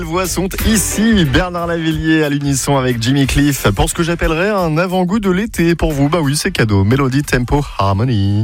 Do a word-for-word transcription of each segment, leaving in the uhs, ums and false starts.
Les voix sont ici, Bernard Lavilliers à l'unisson avec Jimmy Cliff pour ce que j'appellerais un avant-goût de l'été pour vous. Bah oui, c'est cadeau. Mélodie, tempo, harmonie.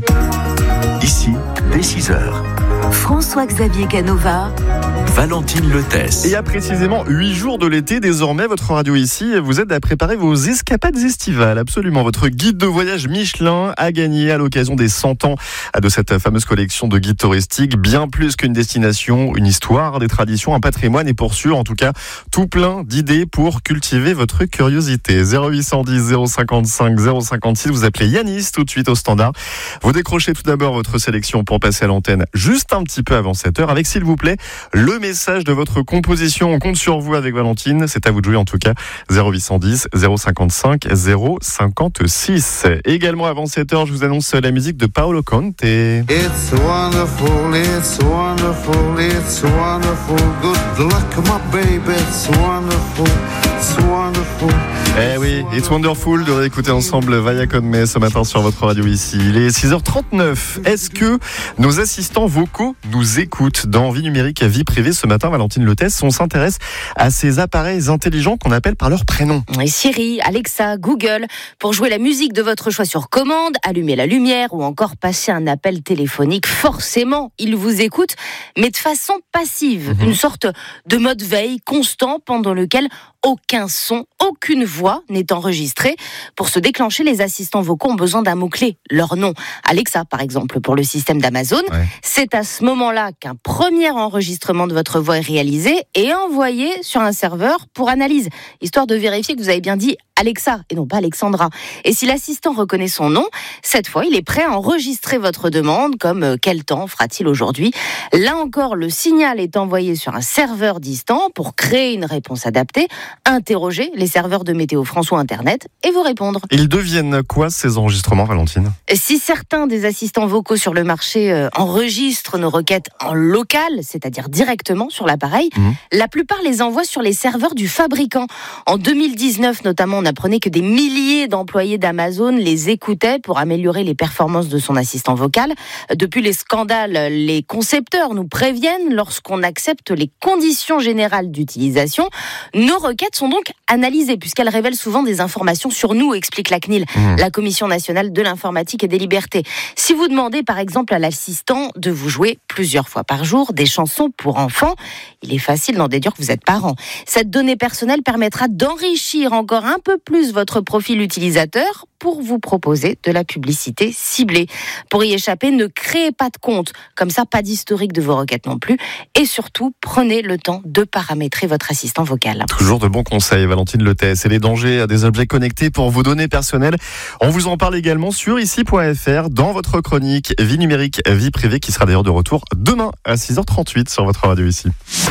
Ici, dès six heures. François-Xavier Canova, Valentine Letès. Et à précisément huit jours de l'été, désormais, votre radio ici vous aide à préparer vos escapades estivales. Absolument. Votre guide de voyage Michelin a gagné à l'occasion des cent ans de cette fameuse collection de guides touristiques. Bien plus qu'une destination, une histoire, des traditions, un patrimoine et pour sûr, en tout cas, tout plein d'idées pour cultiver votre curiosité. zéro huit cent dix, zéro cinquante-cinq, zéro cinquante-six, vous appelez Yanis tout de suite au standard. Vous décrochez tout d'abord votre sélection pour passer à l'antenne juste un petit peu avant sept heures avec, s'il vous plaît, le message de votre composition. On compte sur vous avec Valentine. C'est à vous de jouer en tout cas. zéro huit cent dix, zéro cinquante-cinq, zéro cinquante-six. Également avant sept heures, je vous annonce la musique de Paolo Conte. It's wonderful, it's wonderful, it's wonderful. Good luck, my baby, it's wonderful, it's wonderful. Eh oui, It's Wonderful de réécouter ensemble Vaya Con Me ce matin sur votre radio ici. Il est six heures trente-neuf. Est-ce que nos assistants vocaux nous écoutent dans Vie numérique et vie privée ce matin, Valentine Letès? On s'intéresse à ces appareils intelligents qu'on appelle par leur prénom. Et Siri, Alexa, Google, pour jouer la musique de votre choix sur commande, allumer la lumière ou encore passer un appel téléphonique. Forcément, ils vous écoutent, mais de façon passive. Mmh. Une sorte de mode veille constant pendant lequel aucun son, aucune voix n'est enregistrée. Pour se déclencher, les assistants vocaux ont besoin d'un mot-clé, leur nom. Alexa, par exemple, pour le système d'Amazon. Ouais. C'est à ce moment-là qu'un premier enregistrement de votre voix est réalisé et envoyé sur un serveur pour analyse, histoire de vérifier que vous avez bien dit Alexa et non pas Alexandra. Et si l'assistant reconnaît son nom, cette fois, il est prêt à enregistrer votre demande, comme euh, quel temps fera-t-il aujourd'hui. Là encore, le signal est envoyé sur un serveur distant pour créer une réponse adaptée, interroger les serveurs de Météo France ou Internet et vous répondre. Ils deviennent quoi ces enregistrements, Valentine ? Si certains des assistants vocaux sur le marché euh, enregistrent nos requêtes en local, c'est-à-dire directement sur l'appareil, mmh. la plupart les envoient sur les serveurs du fabricant. En deux mille dix-neuf notamment, on apprenait que des milliers d'employés d'Amazon les écoutaient pour améliorer les performances de son assistant vocal. Depuis les scandales, les concepteurs nous préviennent lorsqu'on accepte les conditions générales d'utilisation. Nos requêtes sont donc analysées puisqu'elles révèlent souvent des informations sur nous, explique la C N I L, mmh. la Commission nationale de l'informatique et des libertés. Si vous demandez par exemple à l'assistant de vous jouer plusieurs fois par jour des chansons pour enfants, il est facile d'en déduire que vous êtes parent. Cette donnée personnelle permettra d'enrichir encore un peu plus votre profil utilisateur pour vous proposer de la publicité ciblée. Pour y échapper, ne créez pas de compte. Comme ça, pas d'historique de vos requêtes non plus. Et surtout, prenez le temps de paramétrer votre assistant vocal. Toujours de bons conseils, Valentine Letès. Et les dangers des objets connectés pour vos données personnelles. On vous en parle également sur ici point f r dans votre chronique Vie numérique, vie privée qui sera d'ailleurs de retour demain à six heures trente-huit sur votre radio ici.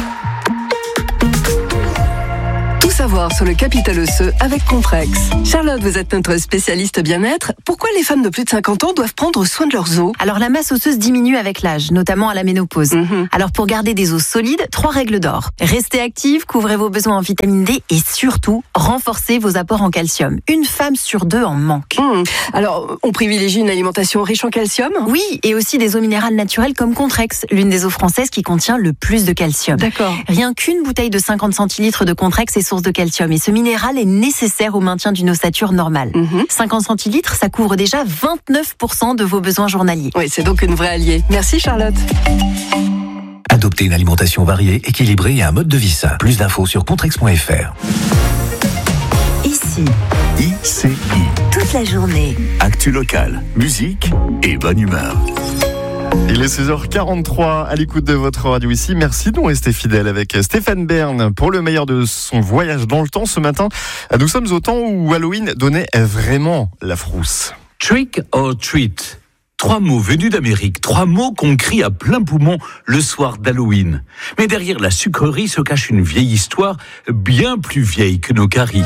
Savoir sur le capital osseux avec Comprex. Charlotte, vous êtes notre spécialiste bien-être. Pourquoi les femmes de plus de cinquante ans doivent prendre soin de leurs os ? Alors la masse osseuse diminue avec l'âge, notamment à la ménopause. Mm-hmm. Alors pour garder des os solides, trois règles d'or. Restez active, couvrez vos besoins en vitamine D et surtout, renforcez vos apports en calcium. Une femme sur deux en manque. Mmh. Alors, on privilégie une alimentation riche en calcium ? Oui, et aussi des eaux minérales naturelles comme Contrex, l'une des eaux françaises qui contient le plus de calcium. D'accord. Rien qu'une bouteille de cinquante centilitres de Contrex est source de calcium et ce minéral est nécessaire au maintien d'une ossature normale. Mmh. cinquante centilitres, ça couvre déjà vingt-neuf pour cent de vos besoins journaliers. Oui, c'est donc une vraie alliée. Merci Charlotte. Adoptez une alimentation variée, équilibrée et un mode de vie sain. Plus d'infos sur contrex point f r. Ici, I C I. toute la journée. Actu locale, musique et bonne humeur. Il est six heures quarante-trois à l'écoute de votre radio ici. Merci de nous rester fidèles avec Stéphane Bern pour le meilleur de son voyage dans le temps. Ce matin, nous sommes au temps où Halloween donnait vraiment la frousse. Trick or treat. Trois mots venus d'Amérique, trois mots qu'on crie à plein poumon le soir d'Halloween. Mais derrière la sucrerie se cache une vieille histoire, bien plus vieille que nos caries.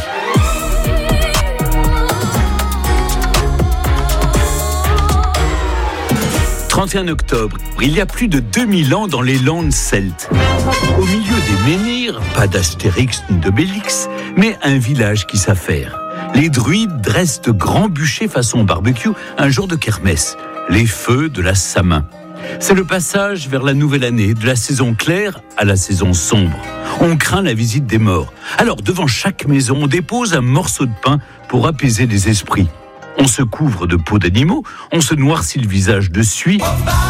trente et un octobre, il y a plus de deux mille ans dans les Landes celtes. Au milieu des menhirs, pas d'Astérix ni d'Obélix, mais un village qui s'affaire. Les druides dressent de grands bûchers façon barbecue, un jour de kermesse. Les feux de la Samin. C'est le passage vers la nouvelle année, de la saison claire à la saison sombre. On craint la visite des morts. Alors, devant chaque maison, on dépose un morceau de pain pour apaiser les esprits. On se couvre de peaux d'animaux, on se noircit le visage de suie.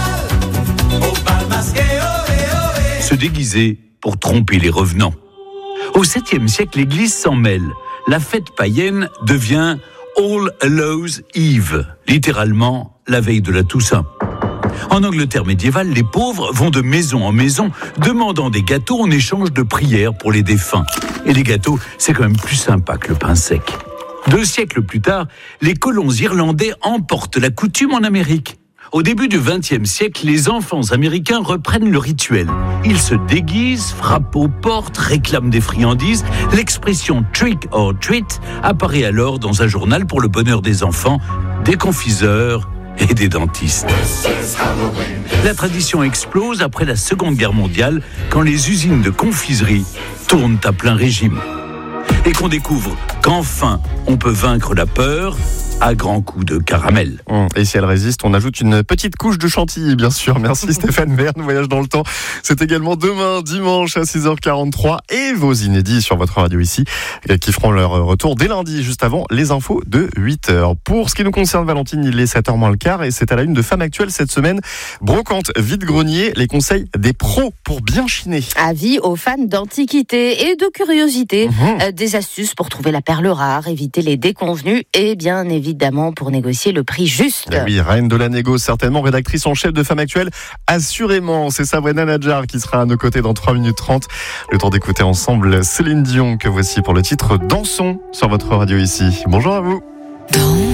Se déguiser pour tromper les revenants. Au septième siècle, l'Église s'en mêle. La fête païenne devient All Hallows Eve, littéralement la veille de la Toussaint. En Angleterre médiévale, les pauvres vont de maison en maison demandant des gâteaux en échange de prières pour les défunts. Et les gâteaux, c'est quand même plus sympa que le pain sec. Deux siècles plus tard, les colons irlandais emportent la coutume en Amérique. Au début du vingtième siècle, les enfants américains reprennent le rituel. Ils se déguisent, frappent aux portes, réclament des friandises. L'expression « trick or treat » apparaît alors dans un journal pour le bonheur des enfants, des confiseurs et des dentistes. La tradition explose après la Seconde Guerre mondiale, quand les usines de confiserie tournent à plein régime. Et qu'on découvre qu'enfin, on peut vaincre la peur à grands coups de caramel. Et si elle résiste, on ajoute une petite couche de chantilly, bien sûr. Merci Stéphane Verne, Voyage dans le temps. C'est également demain, dimanche à six heures quarante-trois. Et vos inédits sur votre radio ici, qui feront leur retour dès lundi, juste avant les infos de huit heures. Pour ce qui nous concerne, Valentine, il est sept heures moins le quart et c'est à la une de Femme Actuelle cette semaine. Brocante, vide-grenier, les conseils des pros pour bien chiner. Avis aux fans d'antiquités et de curiosités. Mmh. Euh, des astuces pour trouver la perle rare, éviter les déconvenus et bien évidemment évidemment pour négocier le prix juste. Et oui, reine de la négo, certainement, rédactrice en chef de Femme Actuelle, assurément. C'est Sabrina Nadjar qui sera à nos côtés dans trois minutes trente. Le temps d'écouter ensemble Céline Dion, que voici pour le titre Dansons sur votre radio ici. Bonjour à vous.